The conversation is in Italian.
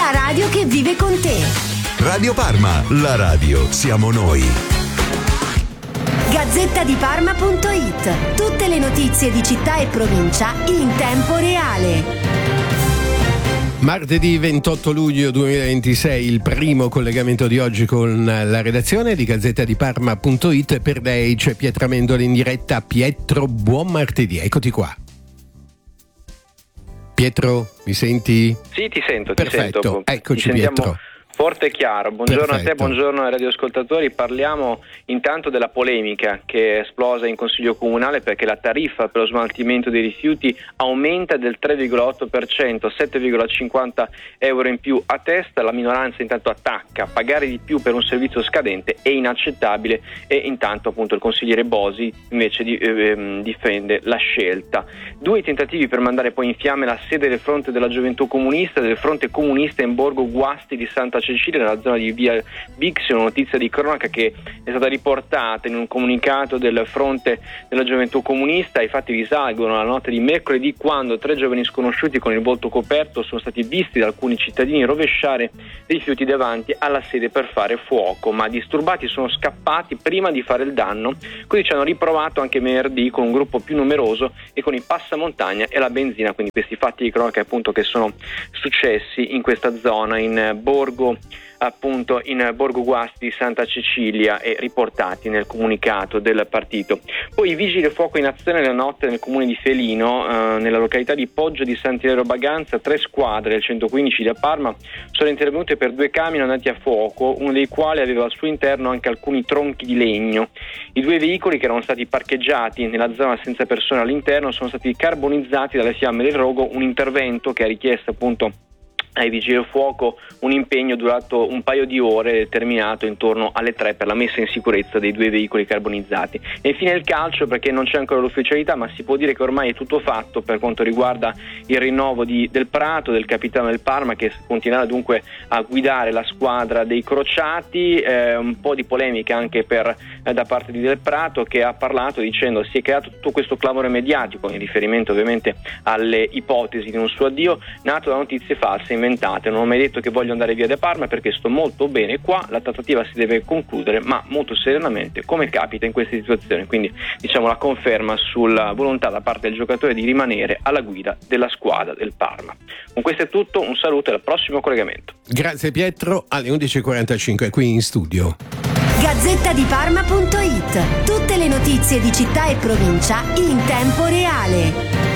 La radio che vive con te. Radio Parma, la radio siamo noi. Gazzettadiparma.it. Tutte le notizie di città e provincia in tempo reale. Martedì 28 luglio 2026, il primo collegamento di oggi con la redazione di Gazzettadiparma.it. Per lei c'è Pietro Amendola in diretta. Pietro, buon martedì, eccoti qua. Pietro, mi senti? Sì, ti sento. Perfetto, ti sento. Eccoci Pietro. Forte e chiaro, buongiorno. Perfetto. A te, buongiorno ai radioascoltatori. Parliamo intanto della polemica che è esplosa in Consiglio Comunale perché la tariffa per lo smaltimento dei rifiuti aumenta del 3,8%, 7,50 euro in più a testa. La minoranza intanto attacca: pagare di più per un servizio scadente è inaccettabile, e intanto appunto il consigliere Bosi invece difende la scelta. 2 tentativi per mandare poi in fiamme la sede del Fronte della Gioventù Comunista, del Fronte Comunista in Borgo Guasti di Santa Cecilia, nella zona di via Bix. Una notizia di cronaca che è stata riportata in un comunicato del Fronte della Gioventù Comunista. I fatti risalgono alla notte di mercoledì, quando 3 giovani sconosciuti con il volto coperto sono stati visti da alcuni cittadini rovesciare rifiuti davanti alla sede per fare fuoco, ma disturbati sono scappati prima di fare il danno. Così ci hanno riprovato anche venerdì con un gruppo più numeroso e con i passamontagna e la benzina. Quindi questi fatti di cronaca appunto che sono successi in questa zona, in Borgo Guasti di Santa Cecilia, e riportati nel comunicato del partito. Poi i vigili del fuoco in azione nella notte nel comune di Felino, nella località di Poggio di Sant'Ilero Baganza. 3 squadre del 115 da Parma sono intervenute per 2 camion andati a fuoco, uno dei quali aveva al suo interno anche alcuni tronchi di legno. I 2 veicoli, che erano stati parcheggiati nella zona senza persone all'interno, sono stati carbonizzati dalle fiamme del rogo, un intervento che ha richiesto appunto ai vigili del fuoco un impegno durato un paio di ore, terminato intorno alle 3 per la messa in sicurezza dei 2 veicoli carbonizzati. E infine il calcio, perché non c'è ancora l'ufficialità, ma si può dire che ormai è tutto fatto per quanto riguarda il rinnovo del Prato, del capitano del Parma, che continuerà dunque a guidare la squadra dei crociati. Un po' di polemica anche da parte di Del Prato, che ha parlato dicendo: si è creato tutto questo clamore mediatico, in riferimento ovviamente alle ipotesi di un suo addio, nato da notizie false inventate. Non ho mai detto che voglio andare via da Parma, perché sto molto bene qua, la trattativa si deve concludere, ma molto serenamente, come capita in queste situazioni. Quindi diciamo la conferma sulla volontà da parte del giocatore di rimanere alla guida della squadra del Parma. Con questo è tutto, un saluto e al prossimo collegamento. Grazie Pietro, alle 11.45 qui in studio. Gazzettadiparma.it. Tutte le notizie di città e provincia in tempo reale.